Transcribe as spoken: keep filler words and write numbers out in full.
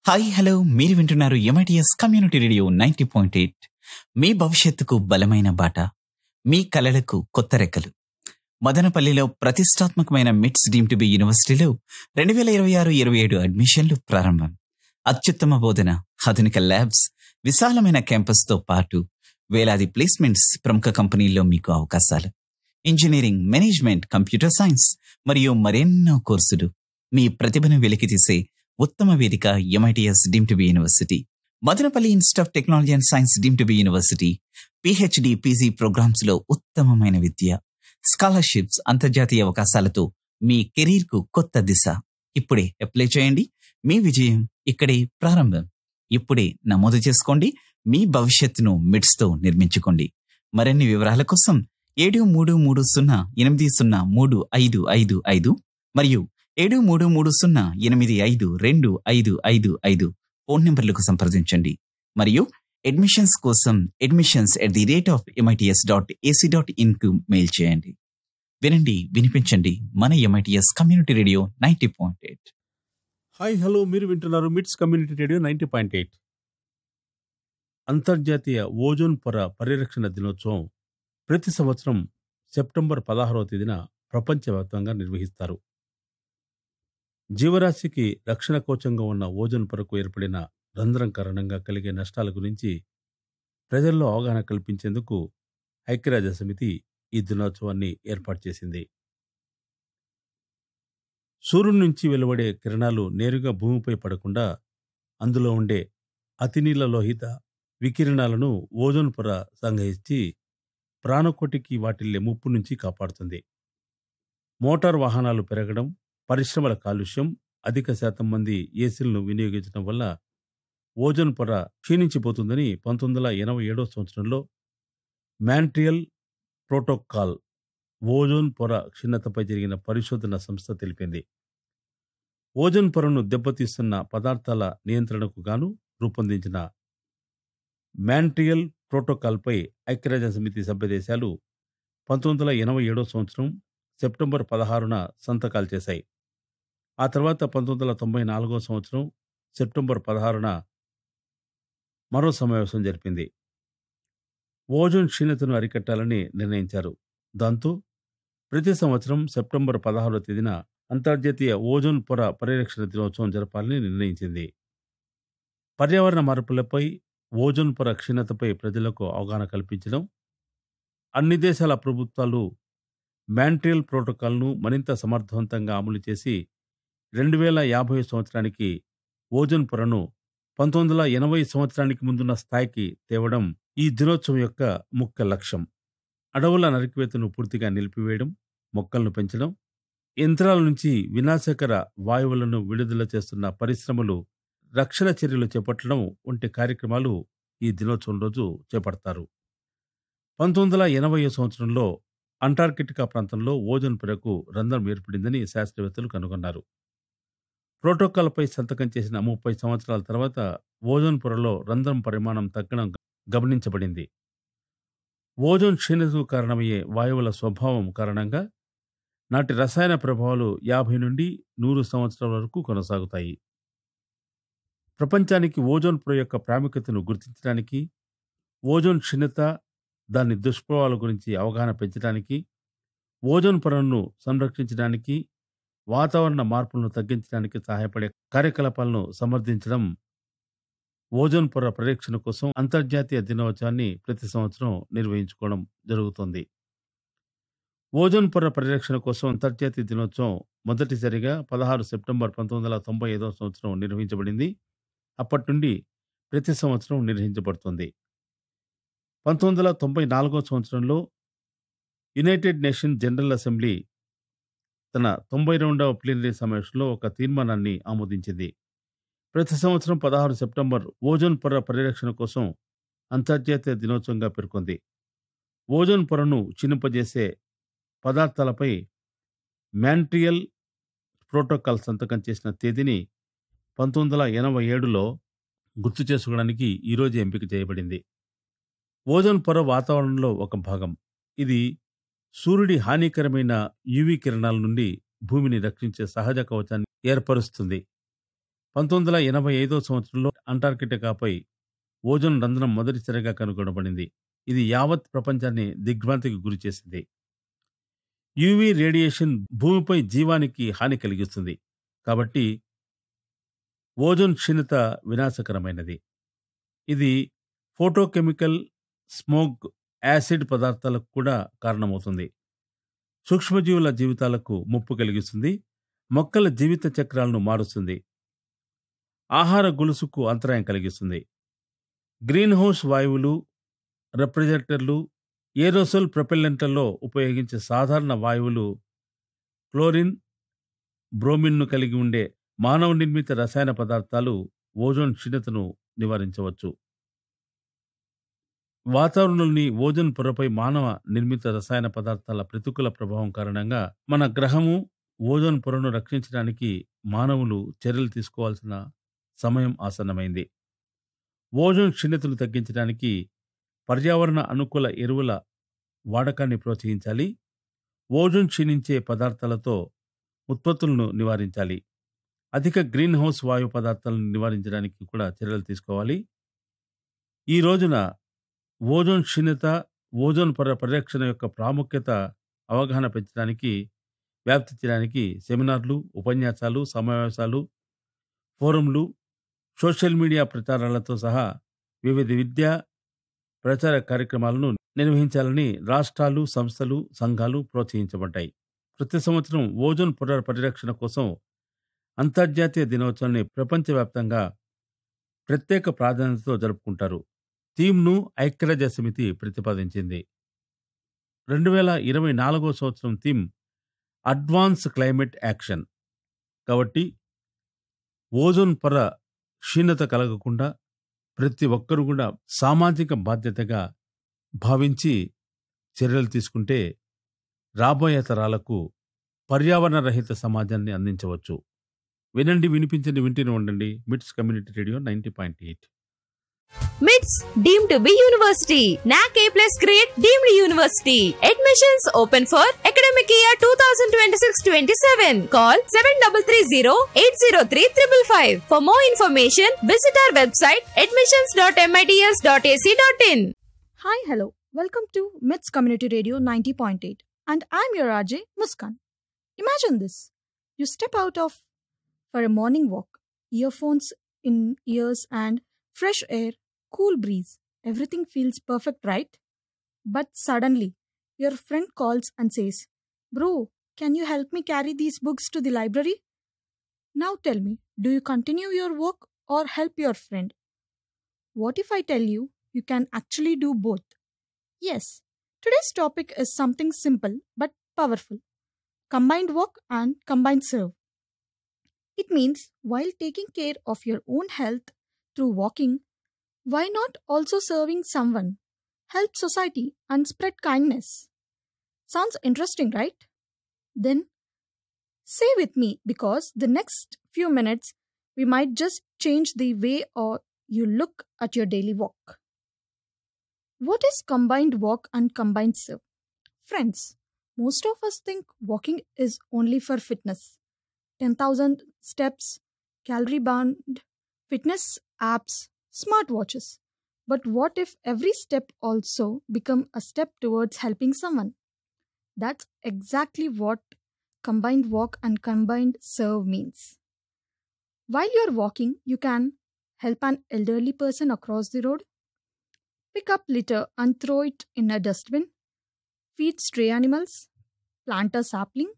Hi hello మీరు వింటున్నారు MITS community radio ninety point eight. మీ భవిష్యత్తుకు బలమైన బాట, మీ కలలకు కొత్త రెక్కలు. మదనపల్లిలో ప్రతిష్టాత్మకమైన మిట్స్ డీమ్ టు బి యూనివర్సిటీలో రెండు వేల ఇరవై ఆరు ఇరవై ఏడు అడ్మిషన్లు ప్రారంభం. అత్యుత్తమ బోధన, ఆధునిక ల్యాబ్స్, విశాలమైన క్యాంపస్తో పాటు వేలాది ప్లేస్మెంట్స్, ప్రముఖ కంపెనీల్లో మీకు అవకాశాలు. ఇంజనీరింగ్, మేనేజ్మెంట్, కంప్యూటర్ సైన్స్ మరియు మరెన్నో కోర్సులు. మీ ప్రతిభను వెలికితీసే ఉత్తమ వేదిక MITS deem to be university. Madanapalle institute of technology and science deem to be university. PhD, PG programmes లో ఉత్తమమైన విద్య, స్కాలర్షిప్స్, అంతర్జాతీయ అవకాశాలతో మీ కెరీర్ కు కొత్త దిశ. ఇప్పుడే అప్లై చేయండి. మీ విజయం ఇక్కడే ప్రారంభం. ఇప్పుడే నమోదు చేసుకోండి. మీ భవిష్యత్తును మిడ్స్ తో నిర్మించుకోండి. మరిన్ని వివరాల కోసం ఏడు మూడు మూడు సున్నా ఎనిమిది సున్నా మూడు ఐదు ఐదు ఐదు మరియు ఏడు మూడు మూడు సున్నా ఎనిమిది ఐదు రెండు ఐదు ఐదు ఐదు ఫోన్ నంబర్లకు సంప్రదించండి. మరియు అడ్మిషన్స్ కోసం admissions at the rate of MITS dot AC dot in కు మెయిల్ చేయండి. వినండి, వినిపించండి. మన MITS community radio ninety point eight. Hi hello మీరు వింటున్నారు మిట్స్ community radio ninety point eight. అంతర్జాతీయ ఓజోన్ పొర పరిరక్షణ దినోత్సవం ప్రతి సంవత్సరం సెప్టెంబర్ పదహారవ తేదీన ప్రపంచవ్యాప్తంగా నిర్వహిస్తారు. జీవరాశికి రక్షణ కవచంగా ఉన్న ఓజోన్ పొరకు ఏర్పడిన రంధ్రం కారణంగా కలిగే నష్టాల గురించి ప్రజల్లో అవగాహన కల్పించేందుకు ఐక్యరాజ్య సమితి ఈ దినోత్సవాన్ని ఏర్పాటు చేసింది. సూర్యుడి నుంచి వెలువడే కిరణాలు నేరుగా భూమిపై పడకుండా అందులో ఉండే అతినీల లోహిత వికిరణాలను ఓజోన్ పొర సంగ్రహించి ప్రాణకోటికి వాటిల్లే ముప్పు నుంచి కాపాడుతుంది. మోటార్ వాహనాలు పెరగడం, పరిశ్రమల కాలుష్యం, అధిక శాతం మంది ఏసీలను వినియోగించడం వల్ల ఓజోన్ పొర క్షీణించిపోతుందని పంతొమ్మిది వందల ఎనభై ఏడవ సంవత్సరంలో మాంట్రియల్ ప్రోటోకాల్ ఓజోన్ పొర క్షీణతపై జరిగిన పరిశోధన సంస్థ తెలిపింది. ఓజోన్ పొరను దెబ్బతీస్తున్న పదార్థాల నియంత్రణకు గాను రూపొందించిన మాంట్రియల్ ప్రోటోకాల్పై ఐక్యరాజ్య సమితి సభ్యదేశాలు పంతొమ్మిది వందల ఎనభై ఏడవ సంవత్సరం సెప్టెంబర్ పదహారున సంతకాలు చేశాయి. ఆ తర్వాత పంతొమ్మిది వందల తొంభై నాలుగవ సంవత్సరం సెప్టెంబర్ పదహారున మరో సమావేశం జరిపింది. ఓజోన్ క్షీణతను అరికట్టాలని నిర్ణయించారు. దాంతో ప్రతి సంవత్సరం సెప్టెంబర్ పదహారవ తేదీన అంతర్జాతీయ ఓజోన్ పొర పరిరక్షణ దినోత్సవం జరపాలని నిర్ణయించింది. పర్యావరణ మార్పులపై, ఓజోన్ పొర క్షీణతపై ప్రజలకు అవగాహన కల్పించడం, అన్ని దేశాల ప్రభుత్వాలు మాంట్రియల్ ప్రోటోకాల్ను మరింత సమర్థవంతంగా అమలు చేసి రెండు వేల యాభై సంవత్సరానికి ఓజోన్ పొరను పంతొమ్మిది వందల ఎనభై సంవత్సరానికి ముందున్న స్థాయికి తేవడం ఈ దినోత్సవం యొక్క ముఖ్య లక్ష్యం. అడవుల నరికివేతను పూర్తిగా నిలిపివేయడం, మొక్కలను పెంచడం, యంత్రాల నుంచి వినాశకర వాయువులను విడుదల చేస్తున్న పరిశ్రమలు రక్షణ చర్యలు చేపట్టడం వంటి కార్యక్రమాలు ఈ దినోత్సవం రోజు చేపడతారు. పంతొమ్మిది వందల ఎనభై సంవత్సరంలో అంటార్కిటికా ప్రాంతంలో ఓజోన్ పొరకు రంధ్రం ఏర్పడిందని శాస్త్రవేత్తలు కనుగొన్నారు. ప్రోటోకాల్పై సంతకం చేసిన ముప్పై సంవత్సరాల తర్వాత ఓజోన్ పొరలో రంధ్రం పరిమాణం తగ్గడం గమనించబడింది. ఓజోన్ క్షీణతకు కారణమయ్యే వాయువుల స్వభావం కారణంగా నాటి రసాయన ప్రభావాలు యాభై నుండి నూరు సంవత్సరాల వరకు కొనసాగుతాయి. ప్రపంచానికి ఓజోన్ పొర యొక్క ప్రాముఖ్యతను గుర్తించడానికి, ఓజోన్ క్షీణత, దాని దుష్ప్రభావాల గురించి అవగాహన పెంచడానికి, ఓజోన్ పొరను సంరక్షించడానికి, వాతావరణ మార్పులను తగ్గించడానికి సహాయపడే కార్యకలాపాలను సమర్థించడం ఓజోన్ పొర పరిరక్షణ కోసం అంతర్జాతీయ దినోత్సవాన్ని ప్రతి సంవత్సరం నిర్వహించుకోవడం జరుగుతుంది. ఓజోన్ పొర పరిరక్షణ కోసం అంతర్జాతీయ దినోత్సవం మొదటిసారిగా పదహారు సెప్టెంబర్ పంతొమ్మిది వందల తొంభై ఐదవ సంవత్సరం నిర్వహించబడింది. అప్పటి నుండి ప్రతి సంవత్సరం నిర్వహించబడుతుంది. పంతొమ్మిది వందల తొంభై నాలుగవ సంవత్సరంలో యునైటెడ్ నేషన్ జనరల్ అసెంబ్లీ తన తొంభై రెండవ ప్లీనరీ సమావేశంలో ఒక తీర్మానాన్ని ఆమోదించింది. ప్రతి సంవత్సరం పదహారు సెప్టెంబర్ ఓజోన్ పొర పరిరక్షణ కోసం అంతర్జాతీయ దినోత్సవంగా పేర్కొంది. ఓజోన్ పొరను క్షీణింపజేసే పదార్థాలపై మాంట్రియల్ ప్రోటోకాల్ సంతకం చేసిన తేదీని పంతొమ్మిది వందల ఎనభై ఏడులో గుర్తు చేసుకోవడానికి ఈరోజు ఎంపిక చేయబడింది. ఓజోన్ పొర వాతావరణంలో ఒక భాగం. ఇది సూర్యుడి హానికరమైన యువి కిరణాల నుండి భూమిని రక్షించే సహజ కవచాన్ని ఏర్పరుస్తుంది. పంతొమ్మిది వందల ఎనభై ఐదో సంవత్సరంలో అంటార్కిటికాపై ఓజోన్ రంధ్రం మొదటిసారిగా కనుగొనబడింది. ఇది యావత్ ప్రపంచాన్ని దిగ్భ్రాంతికి గురిచేసింది. యూవీ రేడియేషన్ భూమిపై జీవానికి హాని కలిగిస్తుంది. కాబట్టి ఓజోన్ క్షీణత వినాశకరమైనది. ఇది ఫోటోకెమికల్, స్మోగ్, యాసిడ్ పదార్థాలకు కూడా కారణమవుతుంది. సూక్ష్మజీవుల జీవితాలకు ముప్పు కలిగిస్తుంది. మొక్కల జీవిత చక్రాలను మారుస్తుంది. ఆహార గొలుసుకు అంతరాయం కలిగిస్తుంది. గ్రీన్ హౌస్ వాయువులు, రెఫ్రిజరేటర్లు, ఏరోసోల్ ప్రొపెల్లెంట్లలో ఉపయోగించే సాధారణ వాయువులు క్లోరిన్, బ్రోమిన్ను కలిగి ఉండే మానవ నిర్మిత రసాయన పదార్థాలు ఓజోన్ క్షీణతను నివారించవచ్చు. వాతావరణంలోని ఓజోన్ పొరపై మానవ నిర్మిత రసాయన పదార్థాల ప్రతికూల ప్రభావం కారణంగా మన గ్రహము ఓజోన్ పొరను రక్షించడానికి మానవులు చర్యలు తీసుకోవాల్సిన సమయం ఆసన్నమైంది. ఓజోన్ క్షీణతను తగ్గించడానికి పర్యావరణ అనుకూల ఎరువుల వాడకాన్ని ప్రోత్సహించాలి. ఓజోన్ క్షీణించే పదార్థాలతో ఉత్పత్తులను నివారించాలి. అధిక గ్రీన్ హౌస్ వాయు పదార్థాలను నివారించడానికి కూడా చర్యలు తీసుకోవాలి. ఈ రోజున ఓజోన్ క్షీణత, ఓజోన్ పొర పరిరక్షణ యొక్క ప్రాముఖ్యత అవగాహన పెంచడానికి, వ్యాప్తి చేయడానికి సెమినార్లు, ఉపన్యాసాలు, సమావేశాలు, ఫోరంలు, సోషల్ మీడియా ప్రచారాలతో సహా వివిధ విద్యా ప్రచార కార్యక్రమాలను నిర్వహించాలని రాష్ట్రాలు, సంస్థలు, సంఘాలు ప్రోత్సహించబడ్డాయి. ప్రతి సంవత్సరం ఓజోన్ పొర పరిరక్షణ కోసం అంతర్జాతీయ దినోత్సవాన్ని ప్రపంచవ్యాప్తంగా ప్రత్యేక ప్రాధాన్యతతో జరుపుకుంటారు. థీమ్ను ఐక్యరాజ్య సమితి ప్రతిపాదించింది. రెండు వేల ఇరవై నాలుగో సంవత్సరం థీమ్ అడ్వాన్స్ క్లైమేట్ యాక్షన్. కాబట్టి ఓజోన్ పొర క్షీణత కలగకుండా ప్రతి ఒక్కరూ కూడా సామాజిక బాధ్యతగా భావించి చర్యలు తీసుకుంటే రాబోయే తరాలకు పర్యావరణ రహిత సమాజాన్ని అందించవచ్చు. వినండి, వినిపించండి, వింటూనే ఉండండి. మిట్స్ community radio ninety point eight. మిట్స్ డీమ్డ్ టు బి యూనివర్సిటీ. నాక్ ఏ plus grade deemed university. Admissions open for academic year twenty twenty-six twenty-seven. Call seven three three zero eight zero three five five. For more information, visit our website admissions dot mits dot a c dot in. Hi, hello. Welcome to Myths Community Radio ninety point eight. And I'm your R J, Muskan. Imagine this. You step out of for a morning walk, earphones in ears and fresh air, cool breeze. Everything feels perfect, right? But suddenly, your friend calls and says, "Bro, can you help me carry these books to the library?" Now tell me, do you continue your work or help your friend? What if I tell you you can actually do both? Yes, today's topic is something simple but powerful. Combined work and combined serve. It means while taking care of your own health through walking, why not also serving someone, help society and spread kindness? Sounds interesting, right? Then stay with me because the next few minutes we might just change the way or you look at your daily walk. What is combined walk and combined serve? Friends, most of us think walking is only for fitness. ten thousand steps, calorie band, fitness apps, smartwatches. But what if every step also become a step towards helping someone? That's exactly what combined walk and combined serve means. While you're walking, you can help an elderly person across the road, pick up litter and throw it in a dustbin, feed stray animals, plant a sapling,